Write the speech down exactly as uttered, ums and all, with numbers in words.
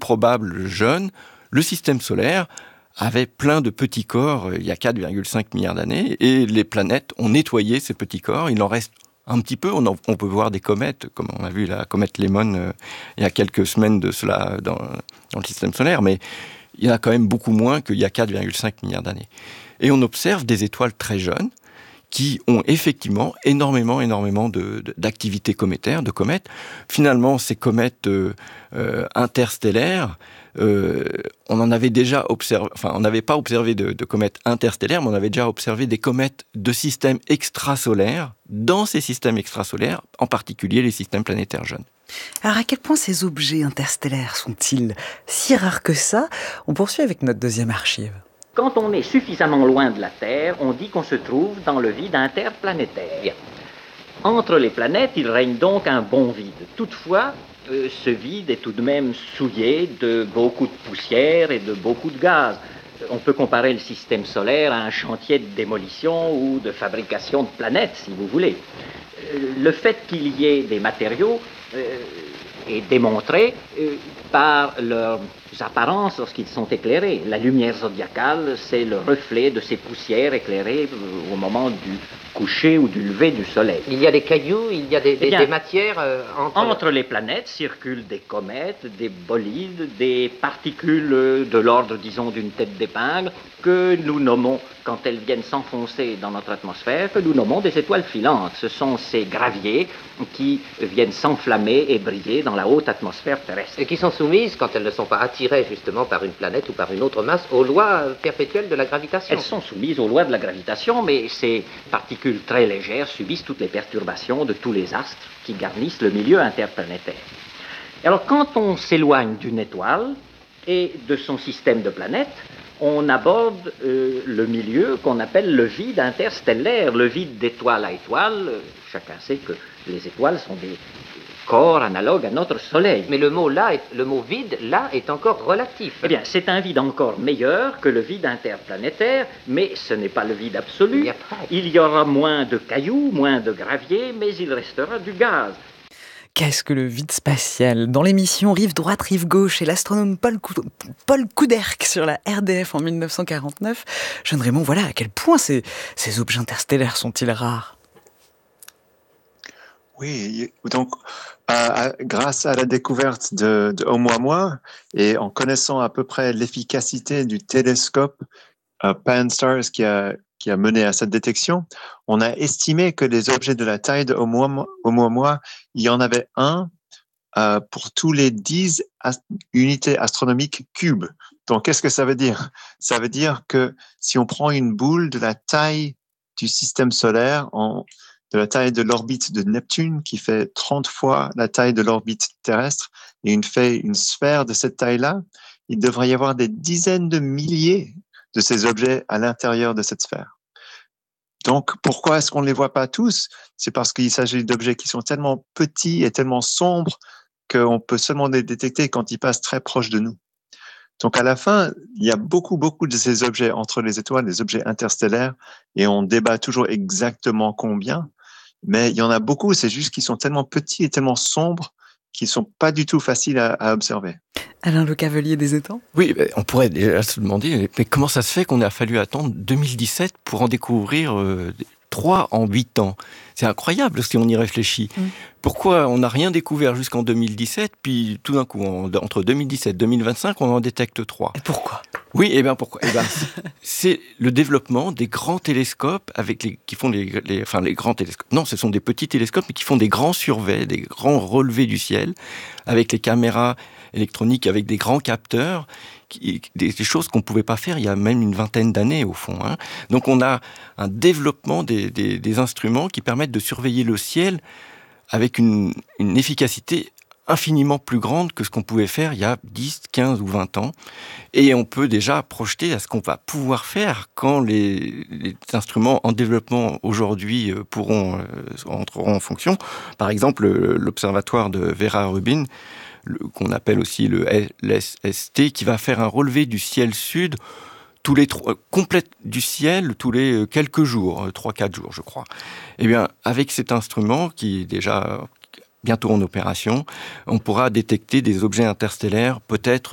probable jeune, le système solaire avait plein de petits corps euh, il y a quatre virgule cinq milliards d'années, et les planètes ont nettoyé ces petits corps. Il en reste un petit peu. On, en, on peut voir des comètes, comme on a vu la comète Lemon euh, il y a quelques semaines de cela dans, dans le système solaire, mais il y en a quand même beaucoup moins qu'il y a quatre virgule cinq milliards d'années. Et on observe des étoiles très jeunes qui ont effectivement énormément, énormément de, de, d'activités cométaires, de comètes. Finalement, ces comètes euh, euh, interstellaires, euh, on en avait déjà observé, enfin, on n'avait pas observé de, de comètes interstellaires, mais on avait déjà observé des comètes de systèmes extrasolaires, dans ces systèmes extrasolaires, en particulier les systèmes planétaires jeunes. Alors, à quel point ces objets interstellaires sont-ils si rares que ça ? On poursuit avec notre deuxième archive. Quand on est suffisamment loin de la Terre, on dit qu'on se trouve dans le vide interplanétaire. Bien. Entre les planètes, il règne donc un bon vide. Toutefois, euh, ce vide est tout de même souillé de beaucoup de poussière et de beaucoup de gaz. On peut comparer le système solaire à un chantier de démolition ou de fabrication de planètes, si vous voulez. Euh, le fait qu'il y ait des matériaux euh, est démontré euh, par leurs apparences lorsqu'ils sont éclairés. La lumière zodiacale, c'est le reflet de ces poussières éclairées euh, au moment du coucher ou du lever du soleil. Il y a des cailloux, il y a des, des, eh bien, des matières euh, entre... Entre les planètes circulent des comètes, des bolides, des particules de l'ordre, disons, d'une tête d'épingle, que nous nommons, quand elles viennent s'enfoncer dans notre atmosphère, que nous nommons des étoiles filantes. Ce sont ces graviers qui viennent s'enflammer et briller dans la haute atmosphère terrestre. Et qui sont soumises, quand elles ne sont pas attirées justement par une planète ou par une autre masse, aux lois perpétuelles de la gravitation. Elles sont soumises aux lois de la gravitation, mais ces particules très légères subissent toutes les perturbations de tous les astres qui garnissent le milieu interplanétaire. Alors, quand on s'éloigne d'une étoile et de son système de planètes, on aborde euh, le milieu qu'on appelle le vide interstellaire, le vide d'étoile à étoile. Chacun sait que les étoiles sont des corps analogues à notre Soleil. Mais le mot là, est, le mot vide, là, est encore relatif. Eh bien, c'est un vide encore meilleur que le vide interplanétaire, mais ce n'est pas le vide absolu. Il y a pas... Il y aura moins de cailloux, moins de gravier, mais il restera du gaz. Qu'est-ce que le vide spatial ? Dans l'émission Rive droite, rive gauche et l'astronome Paul, Cou... Paul Couderc sur la R D F en dix-neuf cent quarante-neuf, Jeanne Raymond, voilà à quel point ces, ces objets interstellaires sont-ils rares ? Oui, donc euh, grâce à la découverte de, de Oumuamua et en connaissant à peu près l'efficacité du télescope euh, Pan-STARRS qui a, qui a mené à cette détection, on a estimé que les objets de la taille de Oumuamua, il y en avait un euh, pour tous les dix ast- unités astronomiques cubes. Donc, qu'est-ce que ça veut dire ? Ça veut dire que si on prend une boule de la taille du système solaire, en de la taille de l'orbite de Neptune, qui fait trente fois la taille de l'orbite terrestre, et une, fait une sphère de cette taille-là, il devrait y avoir des dizaines de milliers de ces objets à l'intérieur de cette sphère. Donc, pourquoi est-ce qu'on ne les voit pas tous ? C'est parce qu'il s'agit d'objets qui sont tellement petits et tellement sombres qu'on peut seulement les détecter quand ils passent très proches de nous. Donc, à la fin, il y a beaucoup, beaucoup de ces objets entre les étoiles, des objets interstellaires, et on débat toujours exactement combien. Mais il y en a beaucoup, c'est juste qu'ils sont tellement petits et tellement sombres qu'ils ne sont pas du tout faciles à, à observer. Alain Le Cavelier des Étangs ? Oui, on pourrait déjà se demander, mais comment ça se fait qu'on a fallu attendre deux mille dix-sept pour en découvrir euh, trois en huit ans ? C'est incroyable si on y réfléchit. Mmh. Pourquoi on n'a rien découvert jusqu'en deux mille dix-sept, puis tout d'un coup, en, entre deux mille dix-sept et deux mille vingt-cinq, on en détecte trois ? Et pourquoi ? Oui, et eh bien pourquoi eh ben, c'est le développement des grands télescopes avec les, qui font les, les, enfin les grands télescopes. Non, ce sont des petits télescopes, mais qui font des grands surveys, des grands relevés du ciel, avec les caméras électroniques, avec des grands capteurs, qui, des, des choses qu'on ne pouvait pas faire il y a même une vingtaine d'années au fond. Hein. Donc on a un développement des, des, des instruments qui permettent de surveiller le ciel avec une, une efficacité infiniment plus grande que ce qu'on pouvait faire il y a dix, quinze ou vingt ans. Et on peut déjà projeter à ce qu'on va pouvoir faire quand les, les instruments en développement aujourd'hui pourront, euh, entreront en fonction. Par exemple, l'observatoire de Vera Rubin, le, qu'on appelle aussi le L S S T, qui va faire un relevé du ciel sud tous les trois, complète du ciel tous les quelques jours, trois quatre jours, je crois. Eh bien, avec cet instrument qui est déjà bientôt en opération, on pourra détecter des objets interstellaires peut-être